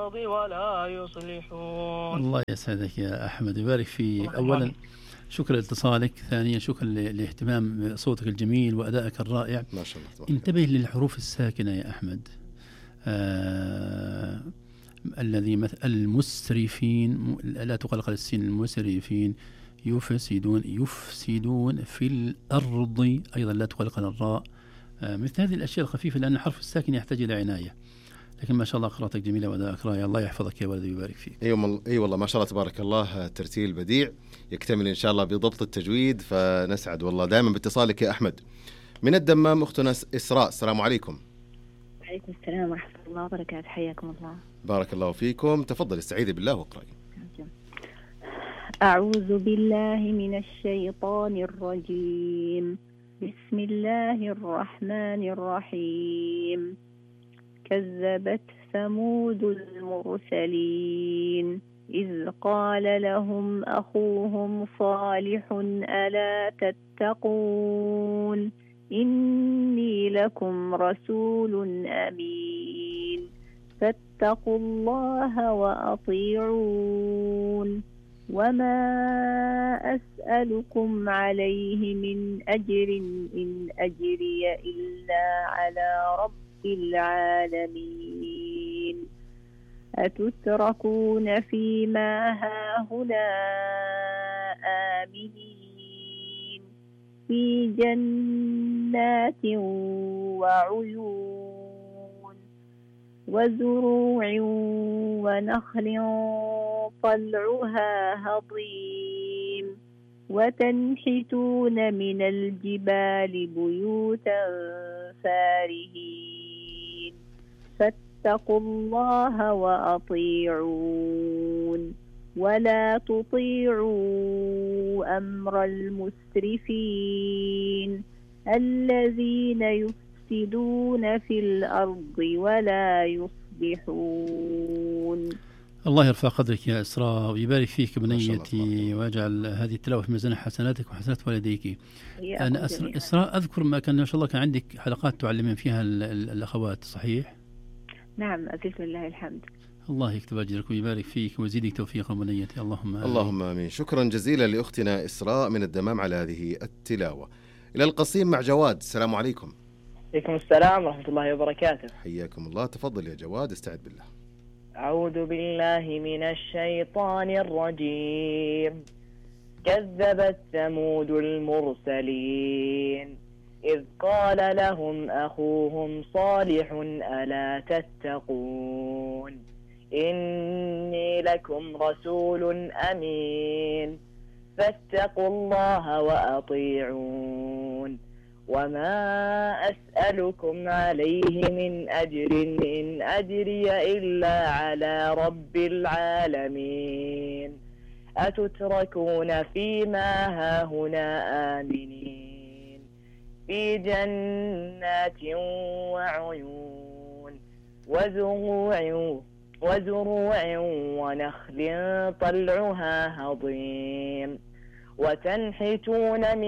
الأرض ولا يصلحون. الله يسعدك يا أحمد، يبارك في أولا شكرا لاتصالك، ثانيا شكرا لاهتمام صوتك الجميل وأدائك الرائع. ما شاء الله. انتبه للحروف الساكنة يا أحمد. الذي مثل المسرفين لا تقلقل السين، المسرفين يفسدون في الأرض أيضا لا تقلقل الراء. مثل هذه الأشياء الخفيفة، لأن الحرف الساكن يحتاج إلى عناية. لكن ما شاء الله قراءتك جميلة وأدائك رائع، الله يحفظك يا ولدي ويبارك فيك. أي والله ما شاء الله تبارك الله، ترتيل بديع يكتمل إن شاء الله بضبط التجويد، فنسعد والله دائما باتصالك يا أحمد. من الدمام أختنا إسراء، السلام عليكم. وعليكم السلام ورحمة الله وبركاته، حياكم الله. بارك الله فيكم، تفضل استعيذي بالله واقرأي. أعوذ بالله من الشيطان الرجيم. بسم الله الرحمن الرحيم. كذبت ثمود المرسلين إذ قال لهم أخوهم صالح ألا تتقون إني لكم رسول أمين فاتقوا الله وأطيعون وما أسألكم عليه من أجر إن أجري إلا على رب العالمين أتتركون فيما هاهنا آمنين في جنات وعيون وزروع ونخل طلعها هضيم وتنحتون من الجبال بيوتا فارهين فاتقوا الله وأطيعون ولا تطيعوا أمر المسرفين الذين يفسدون في الأرض ولا يصلحون. الله يرفع قدرك يا إسراء ويبارك فيك بنيتي ويجعل هذه التلاوة في ميزان حسناتك وحسنات والديك. أنا إسراء أذكر ما كان ما شاء الله كان عندك حلقات تعلمين فيها الأخوات، صحيح؟ نعم أزلت لله الحمد. الله يكتب أجرك ويبارك فيك ويزيدك توفيقا بنيتي، اللهم آمين. اللهم آمين. شكرا جزيلا لأختنا إسراء من الدمام على هذه التلاوة. إلى القصيم مع جواد، السلام عليكم. عليكم السلام ورحمة الله وبركاته. حياكم الله، تفضل يا جواد استعد بالله. أعوذ بالله من الشيطان الرجيم. كذبت ثمود المرسلين إذ قال لهم أخوهم صالح ألا تتقون إني لكم رسول أمين فاتقوا الله وأطيعون وما أسألكم عليه من أجر إن أجري إلا على رب العالمين أتتركون فيما هاهنا آمنين في جنات وعيون وزروع ونخل طلعها هضيم وتنحتون من